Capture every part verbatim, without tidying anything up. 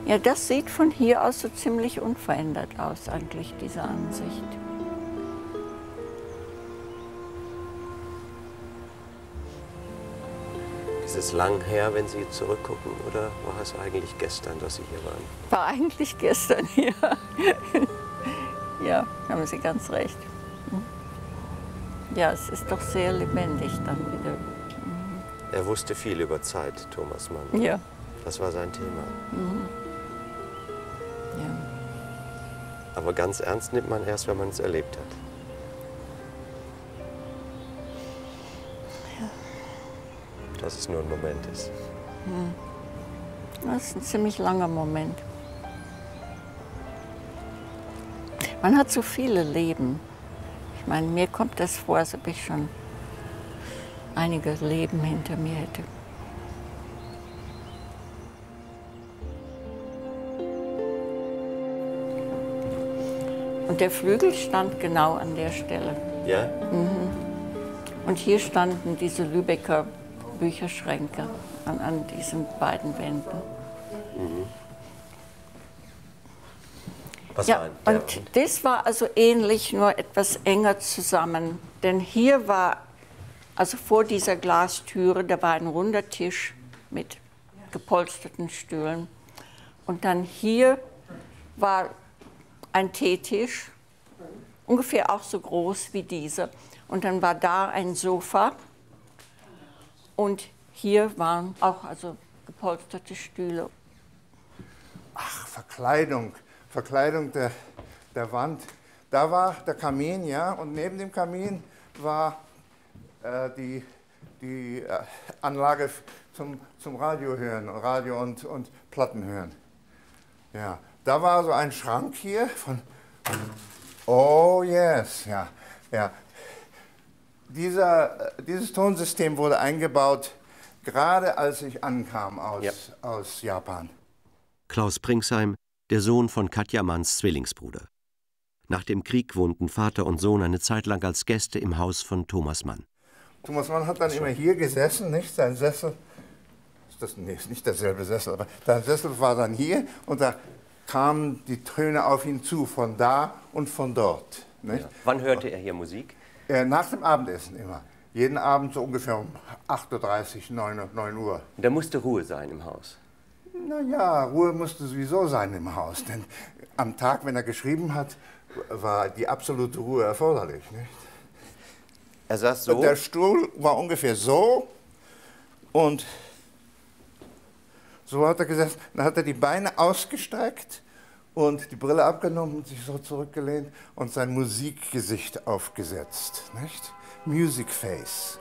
Ja, das sieht von hier aus so ziemlich unverändert aus, eigentlich, diese Ansicht. Ist es lang her, wenn Sie zurückgucken, oder war es eigentlich gestern, dass Sie hier waren? War eigentlich gestern hier. Ja, haben Sie ganz recht. Ja, es ist doch sehr lebendig dann wieder. Mhm. Er wusste viel über Zeit, Thomas Mann. Ja. Das war sein Thema. Mhm. Ja. Aber ganz ernst nimmt man erst, wenn man es erlebt hat. Ja. Dass es nur ein Moment ist. Mhm. Das ist ein ziemlich langer Moment. Man hat so viele Leben. Ich meine, mir kommt das vor, als ob ich schon einige Leben hinter mir hätte. Und der Flügel stand genau an der Stelle. Ja? Mhm. Und hier standen diese Lübecker Bücherschränke an, an diesen beiden Wänden. Mhm. Was ja, war und das war also ähnlich, nur etwas enger zusammen. Denn hier war, also vor dieser Glastüre, da war ein runder Tisch mit gepolsterten Stühlen. Und dann hier war ein Teetisch, ungefähr auch so groß wie dieser. Und dann war da ein Sofa. Und hier waren auch also gepolsterte Stühle. Ach, Verkleidung. Verkleidung der, der Wand. Da war der Kamin, ja, und neben dem Kamin war äh, die, die äh, Anlage zum, zum Radio hören, Radio und, und Platten hören. Ja, da war so ein Schrank hier von, oh yes, ja, ja. Dieser, dieses Tonsystem wurde eingebaut, gerade als ich ankam aus, ja. aus Japan. Klaus Pringsheim, der Sohn von Katja Manns Zwillingsbruder. Nach dem Krieg wohnten Vater und Sohn eine Zeit lang als Gäste im Haus von Thomas Mann. Thomas Mann hat dann immer hier gesessen, nicht? Sein Sessel, das nee, ist nicht derselbe Sessel, aber sein Sessel war dann hier und da kamen die Töne auf ihn zu, von da und von dort. Nicht? Ja. Wann hörte er hier Musik? Äh, nach dem Abendessen immer. Jeden Abend so ungefähr um acht Uhr dreißig, neun Uhr. Da musste Ruhe sein im Haus. Na ja, Ruhe musste sowieso sein im Haus, denn am Tag, wenn er geschrieben hat, war die absolute Ruhe erforderlich. Nicht? Er saß so? Der Stuhl war ungefähr so und so hat er gesessen. Dann hat er die Beine ausgestreckt und die Brille abgenommen und sich so zurückgelehnt und sein Musikgesicht aufgesetzt. Nicht? Music Face.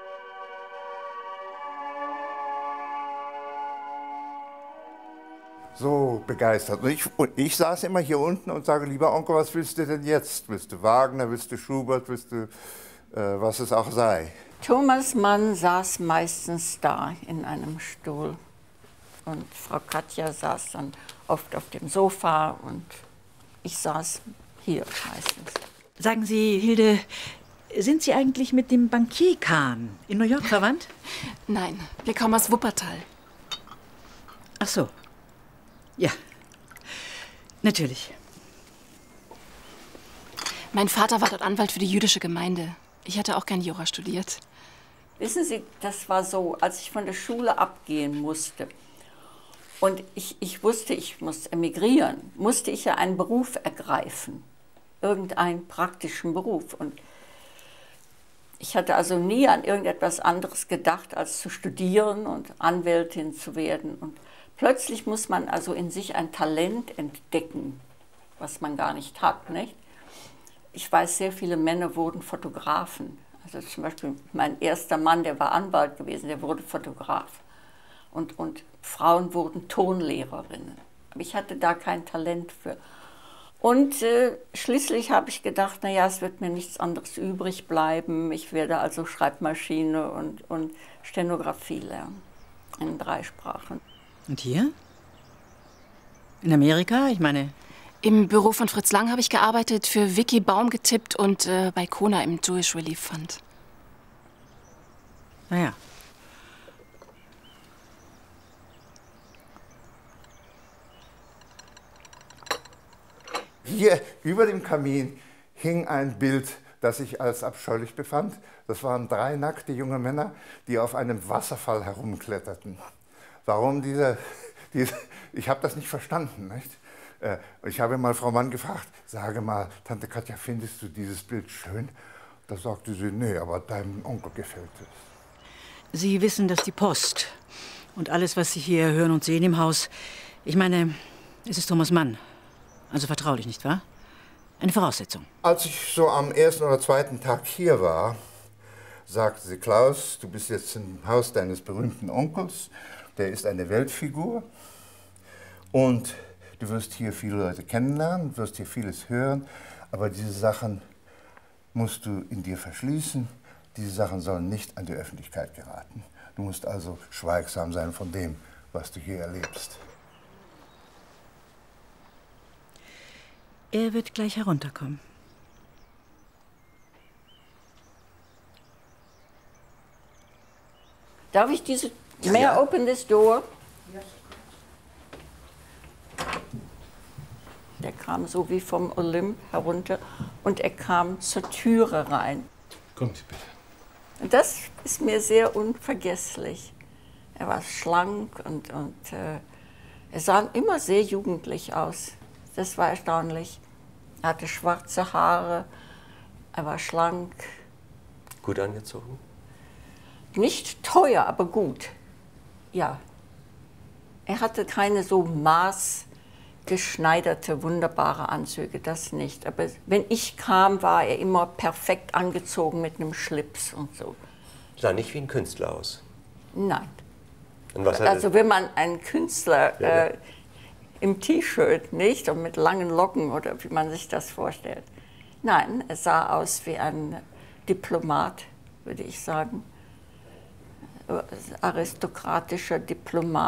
So begeistert. Und ich, und ich saß immer hier unten und sage, lieber Onkel, was willst du denn jetzt? Willst du Wagner, willst du Schubert, willst du, äh, was es auch sei? Thomas Mann saß meistens da in einem Stuhl. Und Frau Katja saß dann oft auf dem Sofa und ich saß hier meistens. Sagen Sie, Hilde, sind Sie eigentlich mit dem Bankier Kahn in New York verwandt? Nein, wir kommen aus Wuppertal. Ach so. Ja, natürlich. Mein Vater war dort Anwalt für die jüdische Gemeinde. Ich hätte auch gern Jura studiert. Wissen Sie, das war so, als ich von der Schule abgehen musste und ich, ich wusste, ich muss emigrieren, musste ich ja einen Beruf ergreifen, irgendeinen praktischen Beruf. Und ich hatte also nie an irgendetwas anderes gedacht, als zu studieren und Anwältin zu werden. Und plötzlich muss man also in sich ein Talent entdecken, was man gar nicht hat, nicht? Ich weiß, sehr viele Männer wurden Fotografen. Also zum Beispiel mein erster Mann, der war Anwalt gewesen, der wurde Fotograf. Und, und Frauen wurden Tonlehrerinnen. Aber ich hatte da kein Talent für. Und äh, schließlich habe ich gedacht, naja, es wird mir nichts anderes übrig bleiben. Ich werde also Schreibmaschine und, und Stenografie lernen, in drei Sprachen. Und hier? In Amerika? Ich meine... Im Büro von Fritz Lang habe ich gearbeitet, für Vicky Baum getippt und äh, bei Kona im Jewish Relief Fund. Naja. hier über dem Kamin hing ein Bild, das ich als abscheulich befand. Das waren drei nackte junge Männer, die auf einem Wasserfall herumkletterten. Warum diese, diese ich habe das nicht verstanden, nicht? Ich habe mal Frau Mann gefragt, sage mal, Tante Katja, findest du dieses Bild schön? Da sagte sie, nee, aber deinem Onkel gefällt es. Sie wissen, dass die Post und alles, was Sie hier hören und sehen im Haus, ich meine, es ist Thomas Mann. Also vertraulich, nicht wahr? Eine Voraussetzung. Als ich so am ersten oder zweiten Tag hier war, sagte sie, Klaus, du bist jetzt im Haus deines berühmten Onkels, der ist eine Weltfigur und du wirst hier viele Leute kennenlernen, wirst hier vieles hören, aber diese Sachen musst du in dir verschließen. Diese Sachen sollen nicht an die Öffentlichkeit geraten. Du musst also schweigsam sein von dem, was du hier erlebst. Er wird gleich herunterkommen. Darf ich diese... Ja, May I ja. open this door? Der kam so wie vom Olymp herunter und er kam zur Türe rein. Kommen Sie bitte. Und das ist mir sehr unvergesslich. Er war schlank und, und äh, er sah immer sehr jugendlich aus. Das war erstaunlich. Er hatte schwarze Haare, er war schlank. Gut angezogen? Nicht teuer, aber gut. Ja. Er hatte keine so maßgeschneiderte, wunderbare Anzüge, das nicht. Aber wenn ich kam, war er immer perfekt angezogen mit einem Schlips und so. Sah nicht wie ein Künstler aus. Nein. Und was hat Also es- wenn man einen Künstler Ja, ja. äh, im T-Shirt, nicht? Und mit langen Locken oder wie man sich das vorstellt. Nein, er sah aus wie ein Diplomat, würde ich sagen. Aristokratischer Diplomat.